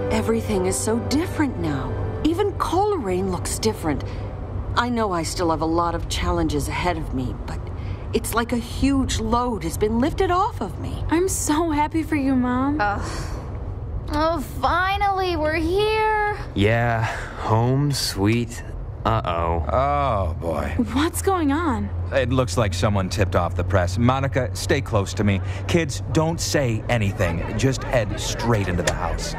Everything is so different now. Even Coleraine looks different. I know I still have a lot of challenges ahead of me, but it's like a huge load has been lifted off of me. I'm so happy for you, Mom. Oh, finally, we're here. Yeah, home sweet. Uh-oh. Oh, boy. What's going on? It looks like someone tipped off the press. Monica, stay close to me. Kids, don't say anything. Just head straight into the house.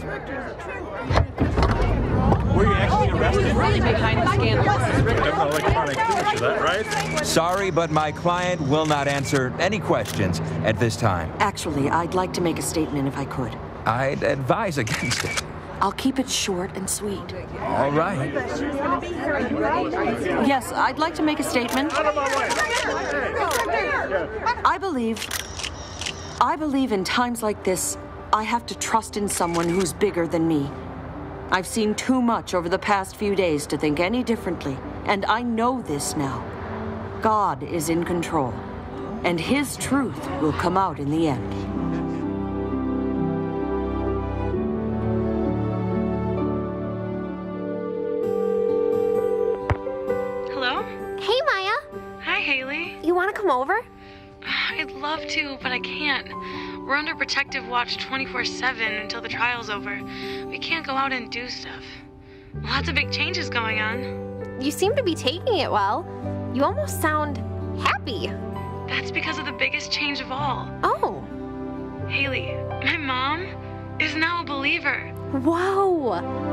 Were you actually arrested? Really behind the scandal. Electronic signature, that right? Sorry, but my client will not answer any questions at this time. Actually, I'd like to make a statement if I could. I'd advise against it. I'll keep it short and sweet. All right. Yes, I'd like to make a statement. I believe in times like this, I have to trust in someone who's bigger than me. I've seen too much over the past few days to think any differently, and I know this now. God is in control, and His truth will come out in the end. Hello? Hey, Maya. Hi, Haley. You want to come over? I'd love to, but I can't. We're under protective watch 24/7 until the trial's over. We can't go out and do stuff. Lots of big changes going on. You seem to be taking it well. You almost sound happy. That's because of the biggest change of all. Oh. Haley, my mom is now a believer. Whoa.